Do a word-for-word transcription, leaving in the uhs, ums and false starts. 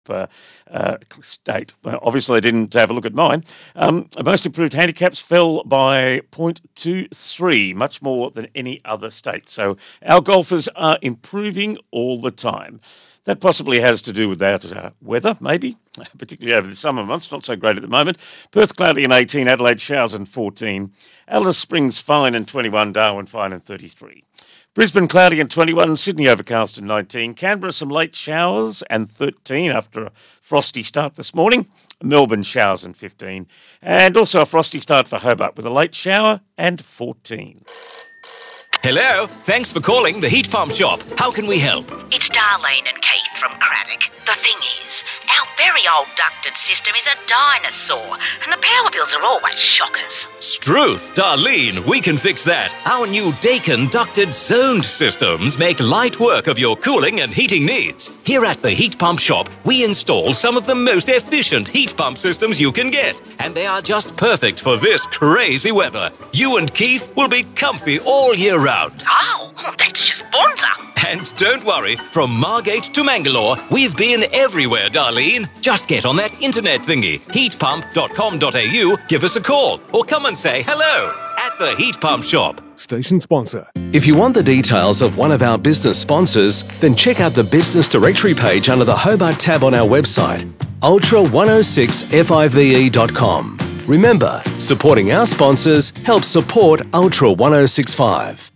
Uh, uh, state. Well, obviously, they didn't have a look at mine. Um, most improved handicaps fell by zero point two three, much more than any other state. So our golfers are improving all the time. That possibly has to do with that uh, weather, maybe, particularly over the summer months. Not so great at the moment. Perth cloudy and eighteen, Adelaide showers and fourteen, Alice Springs fine and twenty-one, Darwin fine and thirty-three. Brisbane cloudy and twenty-one, Sydney overcast and nineteen, Canberra some late showers and thirteen after a frosty start this morning, Melbourne showers and fifteen, and also a frosty start for Hobart with a late shower and fourteen. Hello, thanks for calling the Heat Pump Shop. How can we help? It's Darlene and Keith from Craddock. The thing is, our very old ducted system is a dinosaur, and the power bills are always shockers. Struth, Darlene, we can fix that. Our new Daikin ducted zoned systems make light work of your cooling and heating needs. Here at the Heat Pump Shop, we install some of the most efficient heat pump systems you can get, and they are just perfect for this crazy weather. You and Keith will be comfy all year round. Oh, that's just bonza. And don't worry, from Margate to Mangalore, we've been everywhere, Darlene. Just get on that internet thingy, heat pump dot com dot a u, give us a call, or come and say hello at the Heat Pump Shop. Station sponsor. If you want the details of one of our business sponsors, then check out the business directory page under the Hobart tab on our website, ultra one oh six five dot com. Remember, supporting our sponsors helps support Ultra one oh six five.